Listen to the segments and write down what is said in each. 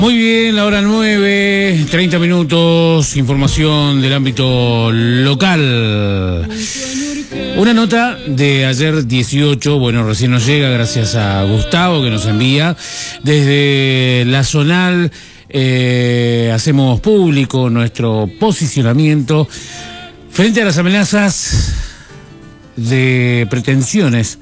Muy bien, la hora 9, 30 minutos, información del ámbito local. Una nota de ayer 18, bueno, recién nos llega gracias a Gustavo que nos envía. Desde la zonal hacemos público nuestro posicionamiento frente a las amenazas de pretensiones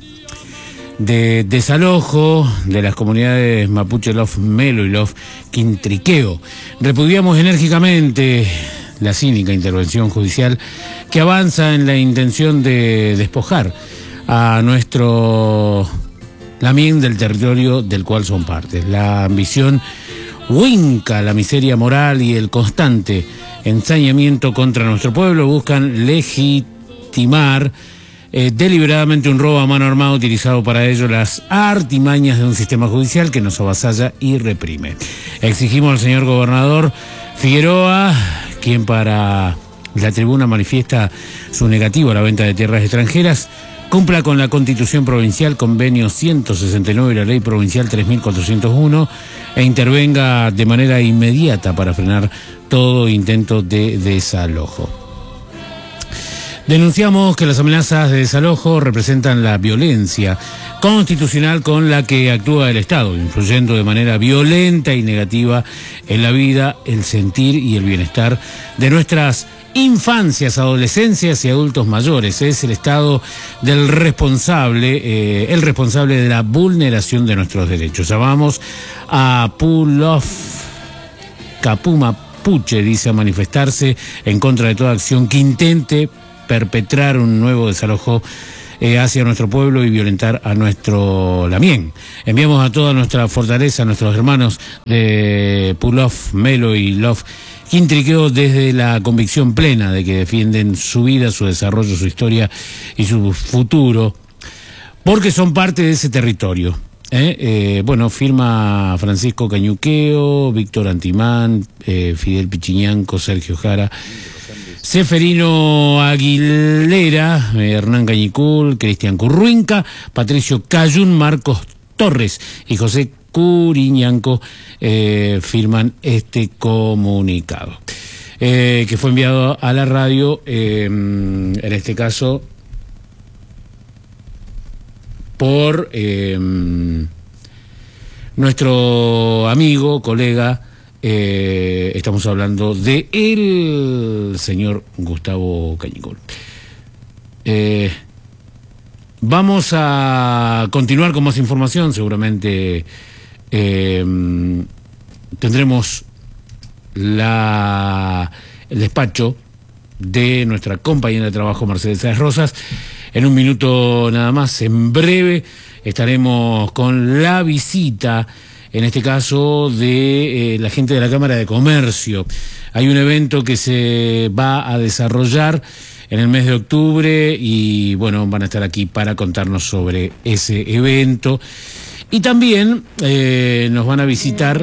de desalojo de las comunidades mapuche Lof Melo y Lof Quintriqueo. Repudiamos enérgicamente la cínica intervención judicial que avanza en la intención de despojar a nuestro Lamien del territorio del cual son partes. La ambición huinca, la miseria moral y el constante ensañamiento contra nuestro pueblo buscan legitimar deliberadamente un robo a mano armada utilizado para ello las artimañas de un sistema judicial que nos avasalla y reprime. Exigimos al señor gobernador Figueroa, quien para la tribuna manifiesta su negativo a la venta de tierras extranjeras, cumpla con la Constitución Provincial, Convenio 169 y la Ley Provincial 3401 e intervenga de manera inmediata para frenar todo intento de desalojo. Denunciamos que las amenazas de desalojo representan la violencia constitucional con la que actúa el Estado, influyendo de manera violenta y negativa en la vida, el sentir y el bienestar de nuestras infancias, adolescencias y adultos mayores. Es el Estado del responsable, el responsable de la vulneración de nuestros derechos. Llamamos a Pulof Capumapuche, dice, a manifestarse en contra de toda acción que intente perpetrar un nuevo desalojo hacia nuestro pueblo y violentar a nuestro Lamien. Enviamos a toda nuestra fortaleza a nuestros hermanos de Pulof Melo y Lof Quintriqueo desde la convicción plena de que defienden su vida, su desarrollo, su historia y su futuro, porque son parte de ese territorio. Bueno, firma Francisco Cañuqueo, Víctor Antimán, Fidel Pichiñanco, Sergio Jara, Seferino Aguilera, Hernán Cañicul, Cristian Curruinca, Patricio Cayún, Marcos Torres y José Curiñanco firman este comunicado que fue enviado a la radio, en este caso por nuestro amigo, colega, estamos hablando de el señor Gustavo Cañicul. Vamos a continuar con más información, seguramente tendremos el despacho de nuestra compañera de trabajo Mercedes Sáez Rosas en un minuto nada más. En breve estaremos con la visita, en este caso, de la gente de la Cámara de Comercio. Hay un evento que se va a desarrollar en el mes de octubre y, bueno, van a estar aquí para contarnos sobre ese evento. Y también nos van a visitar.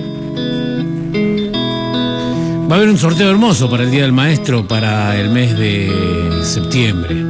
Va a haber un sorteo hermoso para el Día del Maestro para el mes de septiembre.